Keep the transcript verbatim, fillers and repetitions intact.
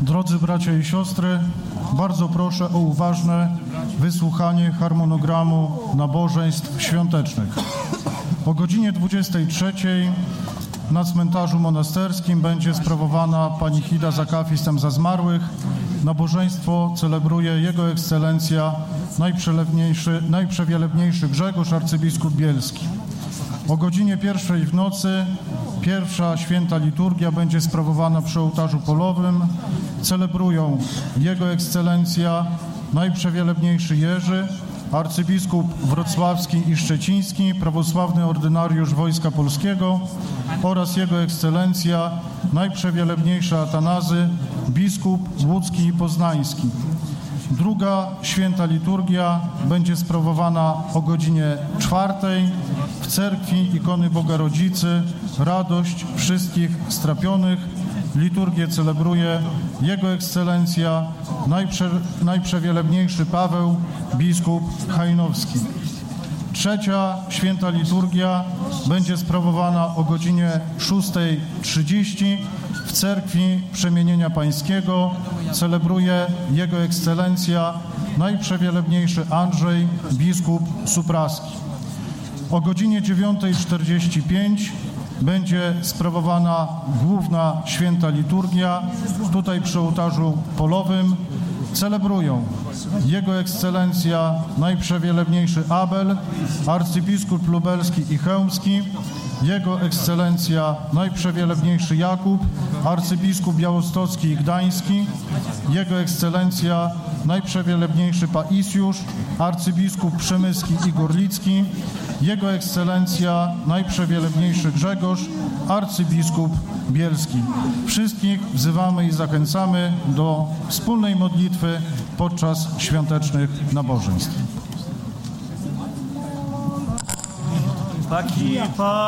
Drodzy bracia i siostry, bardzo proszę o uważne wysłuchanie harmonogramu nabożeństw świątecznych. O godzinie dwudziestej trzeciej na cmentarzu monasterskim będzie sprawowana panichida z akafistem za zmarłych. Nabożeństwo celebruje Jego Ekscelencja najprzelewniejszy, najprzewielebniejszy Grzegorz, arcybiskup bielski. O godzinie pierwszej w nocy pierwsza święta liturgia będzie sprawowana przy ołtarzu polowym. Celebrują Jego Ekscelencja najprzewielebniejszy Jerzy, arcybiskup wrocławski i szczeciński, prawosławny ordynariusz Wojska Polskiego oraz Jego Ekscelencja najprzewielebniejszy Atanazy, biskup łódzki i poznański. Druga święta liturgia będzie sprawowana o godzinie czwartej w cerkwi ikony Boga Rodzicy. Radość wszystkich strapionych. Liturgię celebruje Jego Ekscelencja najprze, najprzewielebniejszy Paweł, biskup hajnowski. Trzecia święta liturgia będzie sprawowana o godzinie szóstej trzydzieści w cerkwi Przemienienia Pańskiego. Celebruje Jego Ekscelencja najprzewielebniejszy Andrzej, biskup supraski. O godzinie dziewiątej czterdzieści pięć będzie sprawowana główna święta liturgia. Tutaj przy ołtarzu polowym celebrują Jego Ekscelencja najprzewielebniejszy Abel, arcybiskup lubelski i chełmski, Jego Ekscelencja najprzewielebniejszy Jakub, arcybiskup białostocki i gdański, Jego Ekscelencja najprzewielebniejszy Paisiusz, arcybiskup przemyski i gorlicki, Jego Ekscelencja najprzewielebniejszy Grzegorz, arcybiskup bielski. Wszystkich wzywamy i zachęcamy do wspólnej modlitwy podczas świątecznych nabożeństw. Taki Pan